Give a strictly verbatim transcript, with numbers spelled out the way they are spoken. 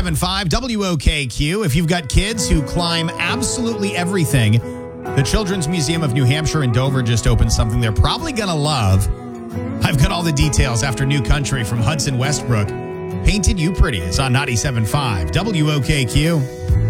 ninety-seven point five W O K Q. If you've got kids who climb absolutely everything, the Children's Museum of New Hampshire in Dover just opened something they're probably going to love. I've got all the details after New Country from Hudson Westbrook. Painted You Pretty is on ninety-seven point five W O K Q.